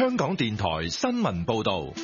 香港電台新聞報道。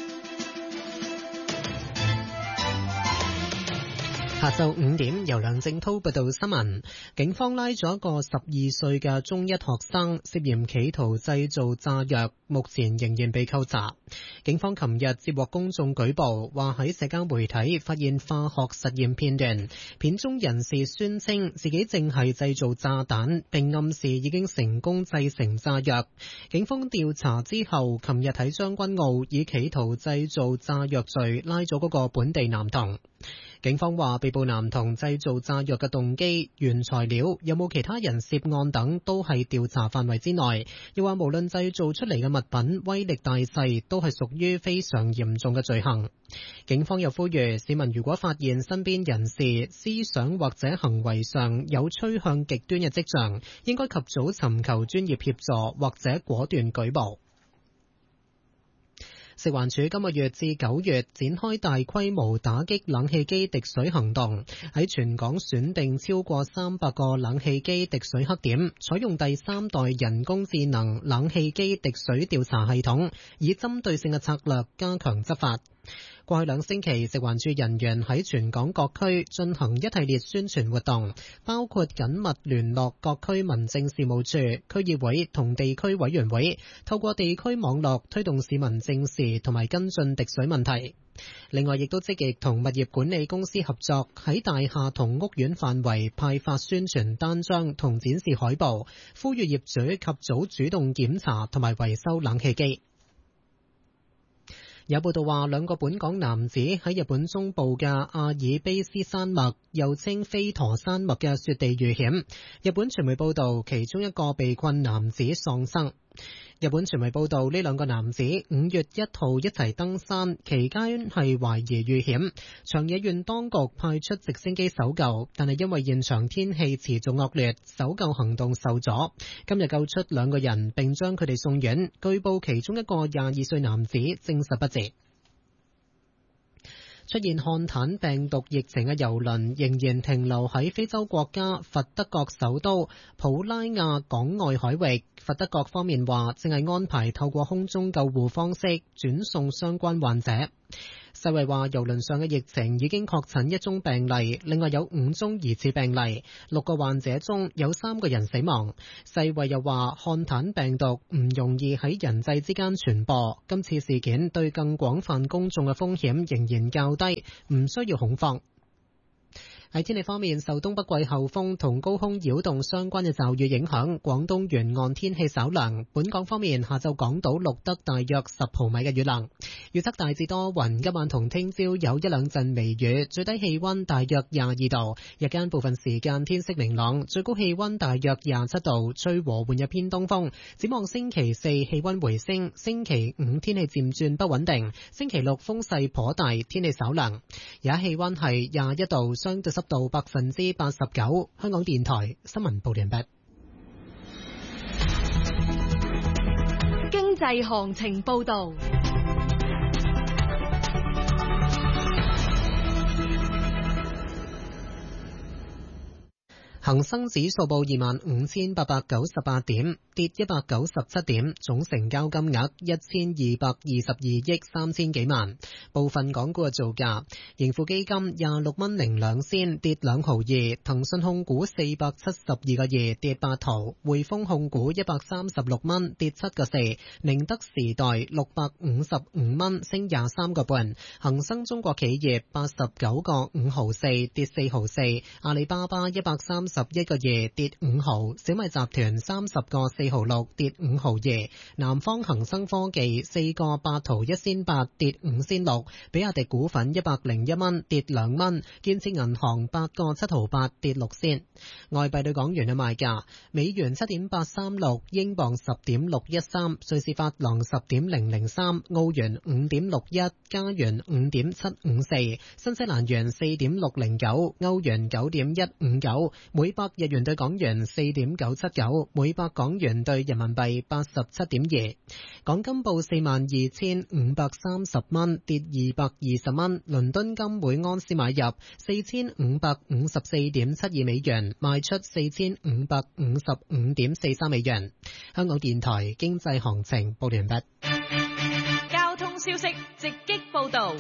下晝5點，由梁正濤報道新聞。警方拉咗一個12歲嘅中一學生，涉嫌企圖製造炸藥，目前仍然被扣查。警方琴日接獲公眾舉報，話喺社交媒體發現化學實驗片段，片中人士宣稱自己正係製造炸彈，並暗示已經成功製成炸藥。警方調查之後，琴日喺將軍澳以企圖製造炸藥罪拉咗嗰個本地男童。警方話，被捕男童製造炸藥嘅動機、原材料有冇其他人涉案等都係調查範圍之內。又話無論製造出嚟嘅物品威力大細，都係屬於非常嚴重嘅罪行。警方又呼籲市民，如果發現身邊人士思想或者行為上有趨向極端嘅跡象，應該及早尋求專業協助或者果斷舉報。食環署今個月至9月展開大規模打擊冷氣機滴水行動，喺全港選定超過300個冷氣機滴水黑點，採用第3代人工智能冷氣機滴水調查系統，以針對性嘅策略加強執法。過去2星期，食環署人員喺全港各區進行一系列宣傳活動，包括緊密聯絡各區民政事務處、區議會同地區委員會，透過地區網絡推動市民正視同埋跟進滴水問題。另外，亦都積極同物業管理公司合作，喺大廈同屋苑範圍派發宣傳單張同展示海報，呼籲業主及早主動檢查同埋維修冷氣機。有報道話，2個本港男子喺日本中部嘅阿爾卑斯山脈，又稱飛陀山脈嘅雪地遇險。日本傳媒報道，其中一個被困男子喪生。日本傳媒報道，呢2個男子5月1號一齊登山，期間係懷疑遇險。長野縣當局派出直升機搜救，但係因為現場天氣持續惡劣，搜救行動受阻。今日救出2個人，並將佢哋送院。據報其中一個22歲男子證實不治。出現漢坦病毒疫情嘅郵輪仍然停留喺非洲國家佛得角首都普拉亞港外海域。佛得角方面話，正係安排透過空中救護方式轉送相關患者。世衛話，郵輪上嘅疫情已經確診1宗病例，另外有5宗疑似病例，6個患者中有3個人死亡。世衛又話，漢坦病毒唔容易喺人際之間傳播，今次事件對更廣泛公眾嘅風險仍然較低，唔需要恐慌。喺天氣方面，受東北季候風同高空擾動相關嘅驟雨影響，廣東沿岸天氣稍涼。本港方面，下晝港島錄得大約10毫米嘅雨量。預測大致多雲，今晚同聽朝有1-2陣微雨，最低氣溫大約22度，日間部分時間天色明朗，最高氣溫大約27度，吹和緩嘅偏東風。展望星期4氣溫回升，星期5天氣漸轉不穩定，星期6風勢頗大，天氣稍涼。而家氣溫係21度，相對濕度89%。香港電台新聞報完畢。 經濟行情報道。 恒生指數報25,898點，跌197點，總成交金額1222億3千幾萬。部分港股嘅造價，盈富基金26蚊零2仙，跌2毫2；騰訊控股472個2，跌8毫；匯豐控股136蚊，跌7個4；寧德時代655蚊，升23個半；恒生中國企業89個5毫4，跌4毫4；阿里巴巴131個2，跌5毫；小米集團30個4毫6，跌5毫2；南方恒生科技4個8毫1仙8，跌5仙6；比亞迪股份101蚊，跌2蚊；建設銀行8個7毫8，跌6仙。外幣對港元嘅賣價：美元7.836，英鎊10.613，瑞士法郎10.003，澳元5.61，加元5.754，新西蘭元4.609，歐元9.159，每百日元對港元4.979，每百港元對人民幣87.2。港金報42,530蚊，跌220蚊。倫敦金每盎司買入4,554.72美元，賣出4,555.43美元。香港電台經濟行情報完畢。 消息直擊報道。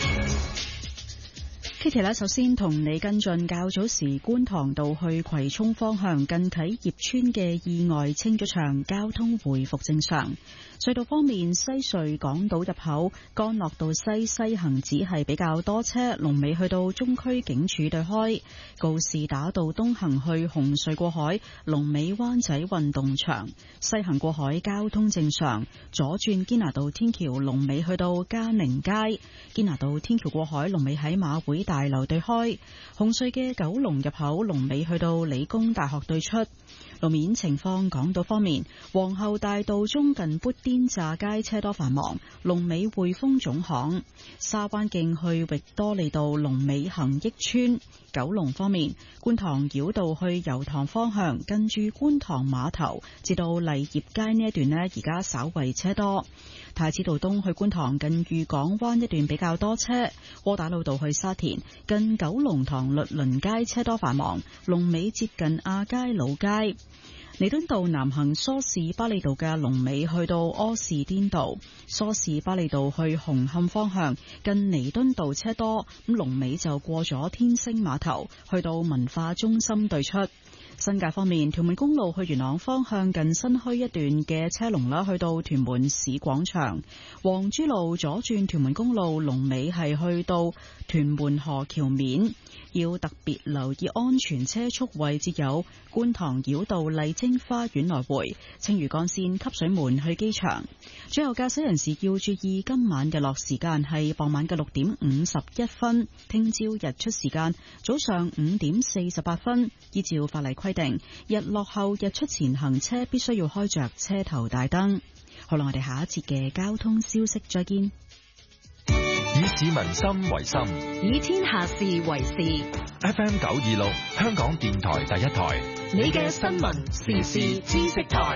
Kitty 首先同你跟進較早時觀塘道去葵涌方向近啟業村嘅意外清咗場，交通回復正常。隧道方面，西隧港島入口干諾道西行只係比較多車，龍尾去到中區警署對開；告士打道東行去紅隧過海，龍尾灣仔運動場西行過海交通正常。左轉堅拿道天橋龍尾去到嘉寧街，堅拿道天橋過海龍尾喺馬會大樓對開。紅隧嘅九龍入口龍尾去到理工大學對出。路面情況，港島方面，皇后大道中近砵甸乍街車多繁忙，龍尾匯豐總行；沙灣徑去域多利道龍尾恒益村。九龍方面，觀塘繞道去油塘方向近住觀塘碼頭至到麗業街呢一段呢，而家稍為車多。太子道東去觀塘近裕港灣一段比較多車。窩打老道去沙田近九龍塘律倫街車多繁忙，龍尾接近亞皆老街。彌敦道南行梳士巴利道嘅龍尾去到柯士甸道，梳士巴利道去紅磡方向近彌敦道車多，咁龍尾就過咗天星碼頭去到文化中心對出。新界方面，屯門公路去元朗方向近新墟一段嘅車龍啦，去到屯門市廣場；黃珠路左轉屯門公路龍尾係去到屯門河橋面，要特別留意安全車速位置有觀塘繞道麗晶花園來回、青嶼幹線汲水門去機場。最後，駕駛人士要注意今晚日落時間係傍晚嘅6點51分，聽朝日出時間早上5點48分。依照法例規定，日落後日出前行車必須要開着車頭大燈。好啦，我哋下一節嘅交通消息再見。 以市民心為心， 以天下事為事。 FM 926，香港電台第一台， 你嘅新聞時事知識台。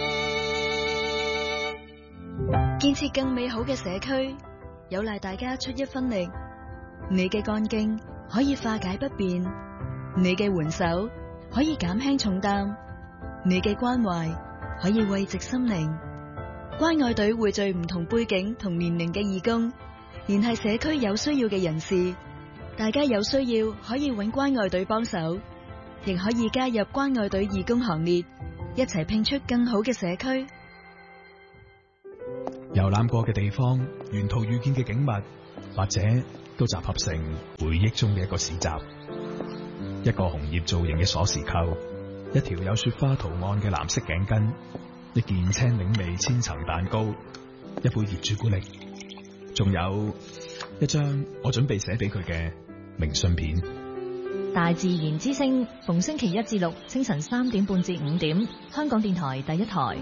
建設更美好嘅社區，有賴大家出一分力。你嘅幹勁可以化解不便，你嘅援手可以減輕重擔，你嘅關懷可以慰藉心靈。關愛隊匯聚唔同背景同年齡嘅義工，聯繫社區有需要嘅人士，大家有需要可以揾關愛隊幫手，亦可以加入關愛隊義工行列，一齊拼出更好嘅社區。 遊覽過嘅地方，沿途遇見嘅景物，或者都集合成回憶中嘅一個市集。一個紅葉造型嘅鎖匙扣，一條有雪花圖案嘅藍色頸巾，一件青檸味千層蛋糕，一杯熱朱古力，仲有一張我準備寫俾佢嘅明信片。 大自然之聲，逢星期1至6清晨3點半至5點，香港電台第一台。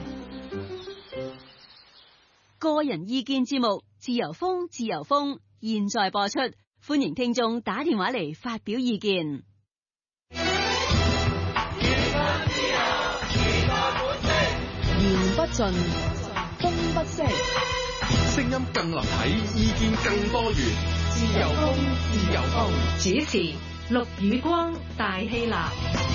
個人意見節目，自由風，自由風，現在播出，歡迎聽眾打電話嚟發表意見。 言不盡，風不息， 聲音更立體，意見更多元。 自由風，自由風。主持：陸宇光、大希臘。